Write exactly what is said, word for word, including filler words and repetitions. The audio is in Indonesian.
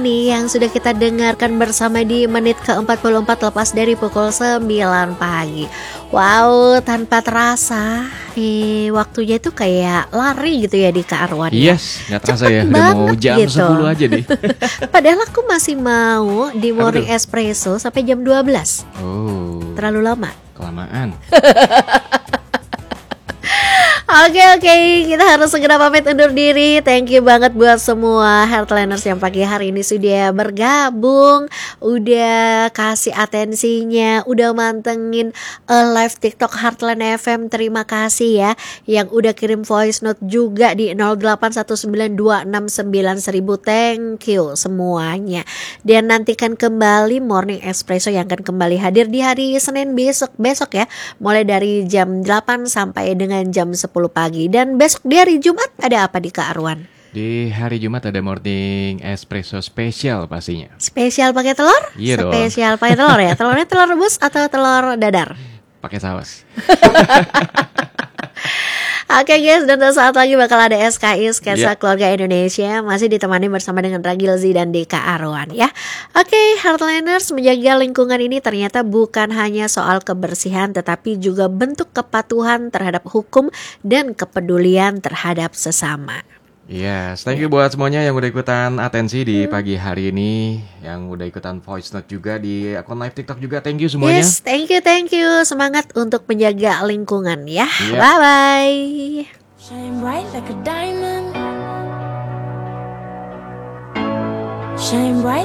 ini yang sudah kita dengarkan bersama di menit ke empat puluh empat lepas dari pukul sembilan pagi. Wow, tanpa terasa nih waktunya itu kayak lari gitu ya di Kak Arwan. Yes, gak terasa Cepet ya, udah mau banget jam gitu. sepuluh aja deh. Padahal aku masih mau di morning espresso sampai jam dua belas. Oh, Terlalu lama. kelamaan. Oke oke, kita harus segera pamit undur diri. Thank you banget buat semua Heartliners yang pagi hari ini sudah bergabung, udah kasih atensinya, udah mantengin uh, live TikTok Heartland F M. Terima kasih ya, yang udah kirim voice note juga di nol delapan satu sembilan dua enam sembilan seribu. Thank you semuanya. Dan nantikan kembali Morning Espresso yang akan kembali hadir di hari Senin besok besok ya, mulai dari jam delapan sampai dengan jam sepuluh pagi. Dan besok di hari Jumat ada apa di Kak Arwan? Di hari Jumat ada morning espresso spesial pastinya. Spesial pakai telur? Iya dong. Spesial pakai telur ya. Telurnya telur rebus atau telur dadar? Pakai saus. Oke guys, dan saat lagi bakal ada S K I Sketsa Yeah. Keluarga Indonesia, masih ditemani bersama dengan Ragil Z dan Deka Arwan ya. Oke, Heartliners, menjaga lingkungan ini ternyata bukan hanya soal kebersihan, tetapi juga bentuk kepatuhan terhadap hukum dan kepedulian terhadap sesama. Yes, thank you buat semuanya yang udah ikutan atensi di pagi hari ini, yang udah ikutan voice note juga di akun live TikTok juga. Thank you semuanya. Yes, thank you, thank you. Semangat untuk menjaga lingkungan ya. Yep. Bye-bye. Shine bright like a diamond. Shine bright